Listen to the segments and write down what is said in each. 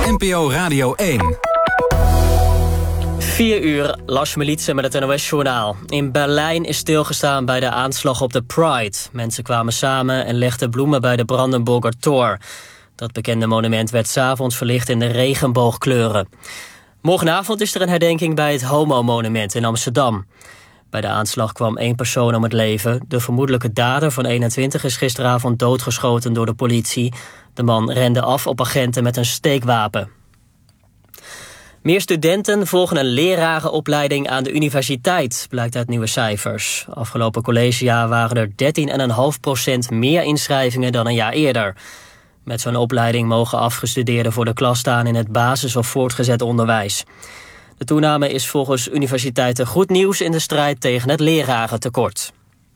NPO Radio 1. 4 uur, Lars Militse met het NOS-journaal. In Berlijn is stilgestaan bij de aanslag op de Pride. Mensen kwamen samen en legden bloemen bij de Brandenburger Tor. Dat bekende monument werd 's avonds verlicht in de regenboogkleuren. Morgenavond is er een herdenking bij het Homo-monument in Amsterdam. Bij de aanslag kwam 1 persoon om het leven. De vermoedelijke dader van 21 is gisteravond doodgeschoten door de politie. De man rende af op agenten met een steekwapen. Meer studenten volgen een lerarenopleiding aan de universiteit, blijkt uit nieuwe cijfers. Afgelopen collegejaar waren er 13,5% meer inschrijvingen dan een jaar eerder. Met zo'n opleiding mogen afgestudeerden voor de klas staan in het basis- of voortgezet onderwijs. De toename is volgens universiteiten goed nieuws in de strijd tegen het lerarentekort.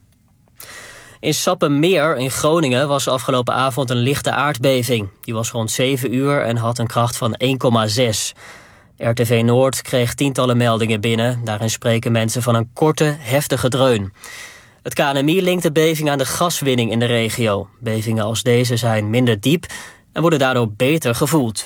In Sappemeer in Groningen was afgelopen avond een lichte aardbeving. Die was rond 7 uur en had een kracht van 1,6. RTV Noord kreeg tientallen meldingen binnen. Daarin spreken mensen van een korte, heftige dreun. Het KNMI linkt de beving aan de gaswinning in de regio. Bevingen als deze zijn minder diep en worden daardoor beter gevoeld.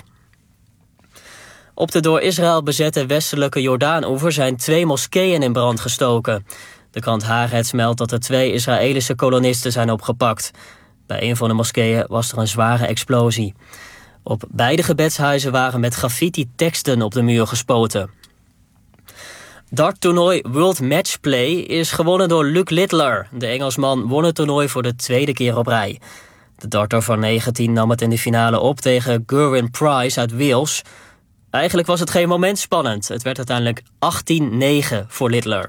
Op de door Israël bezette westelijke Jordaan-oever zijn 2 moskeeën in brand gestoken. De krant Haaretz meldt dat er 2 Israëlische kolonisten zijn opgepakt. Bij een van de moskeeën was er een zware explosie. Op beide gebedshuizen waren met graffiti teksten op de muur gespoten. Darttoernooi World Matchplay is gewonnen door Luc Littler. De Engelsman won het toernooi voor de 2e keer op rij. De darter van 19 nam het in de finale op tegen Gerwyn Price uit Wales. Eigenlijk was het geen moment spannend. Het werd uiteindelijk 18-9 voor Littler.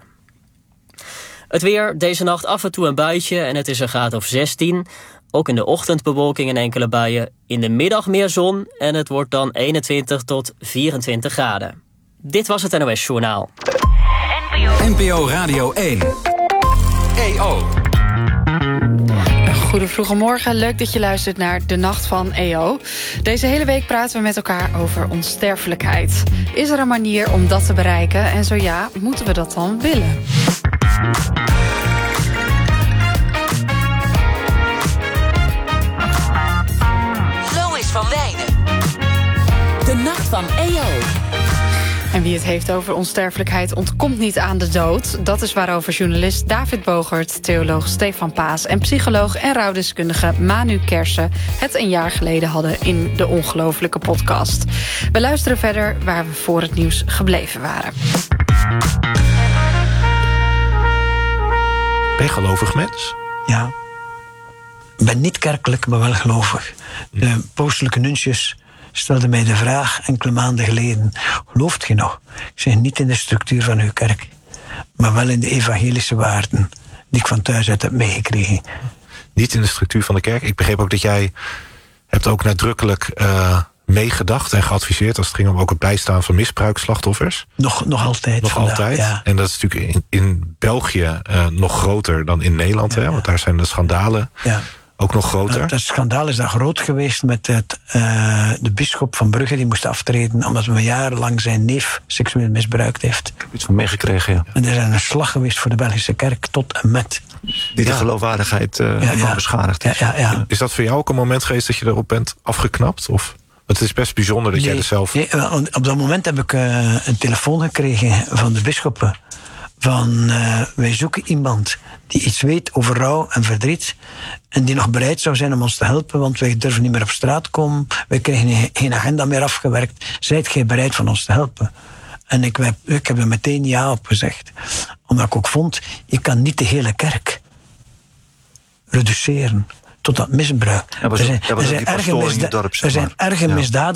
Het weer, deze nacht af en toe een buitje en het is een graad of 16. Ook in de ochtend bewolking en enkele buien. In de middag meer zon en het wordt dan 21 tot 24 graden. Dit was het NOS Journaal. NPO Radio 1. EO. Goede vroege morgen, leuk dat je luistert naar De Nacht van EO. Deze hele week praten we met elkaar over onsterfelijkheid. Is er een manier om dat te bereiken? En zo ja, moeten we dat dan willen? Lois van Wijnen. De Nacht van EO. En wie het heeft over onsterfelijkheid ontkomt niet aan de dood. Dat is waarover journalist David Bogert, theoloog Stefan Paas en psycholoog en rouwdeskundige Manu Kersen het een jaar geleden hadden in de Ongelofelijke podcast. We luisteren verder waar we voor het nieuws gebleven waren. Ben je gelovig mens? Ja. Ik ben niet kerkelijk, maar wel gelovig. De pauselijke nuncius stelde mij de vraag enkele maanden geleden: gelooft je nog? Ik zeg, niet in de structuur van uw kerk, maar wel in de evangelische waarden die ik van thuis uit heb meegekregen. Niet in de structuur van de kerk. Ik begreep ook dat jij hebt ook nadrukkelijk meegedacht en geadviseerd als het ging om ook het bijstaan van misbruikslachtoffers. Nog altijd. Nog vandaag, altijd. Ja. En dat is natuurlijk in België nog groter dan in Nederland. Ja, hè? Want daar zijn de schandalen ook nog groter. Het schandaal is dan groot geweest met de bisschop van Brugge. Die moest aftreden omdat hij jarenlang zijn neef seksueel misbruikt heeft. Ik heb iets van meegekregen, ja. En er is een slag geweest voor de Belgische kerk tot en met. Die de geloofwaardigheid van beschadigd is. Ja. Is dat voor jou ook een moment geweest dat je erop bent afgeknapt? Of? Het is best bijzonder dat jij er zelf... Nee, op dat moment heb ik een telefoon gekregen van de bisschoppen. Van wij zoeken iemand die iets weet over rouw en verdriet. En die nog bereid zou zijn om ons te helpen. Want wij durven niet meer op straat komen. Wij krijgen geen agenda meer afgewerkt. Zijt gij bereid van ons te helpen? En ik heb er meteen ja op gezegd. Omdat ik ook vond, je kan niet de hele kerk reduceren tot dat misbruik. Er zijn erge misdaden. Er zijn erge misdaden.